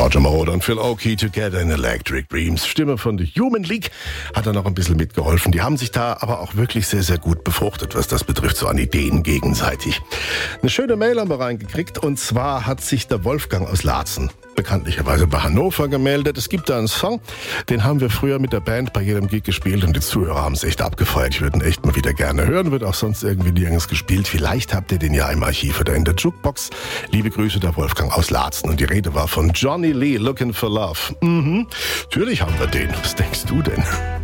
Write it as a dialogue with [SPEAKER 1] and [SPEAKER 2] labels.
[SPEAKER 1] Giorgio Moroder und Phil Oakey together in Electric Dreams. Stimme von The Human League hat da noch ein bisschen mitgeholfen. Die haben sich da aber auch wirklich sehr, sehr gut befruchtet, was das betrifft, so an Ideen gegenseitig. Eine schöne Mail haben wir reingekriegt, und zwar hat sich der Wolfgang aus Laatzen bekanntlicherweise bei Hannover gemeldet. Es gibt da einen Song, den haben wir früher mit der Band bei jedem Gig gespielt und die Zuhörer haben es echt abgefeiert. Ich würde ihn echt mal wieder gerne hören, wird auch sonst irgendwie nirgends gespielt. Vielleicht habt ihr den ja im Archiv oder in der Jukebox. Liebe Grüße, der Wolfgang aus Laatzen. Und die Rede war von Johnny Lee, Looking for Love. Natürlich haben wir den. Was denkst du denn?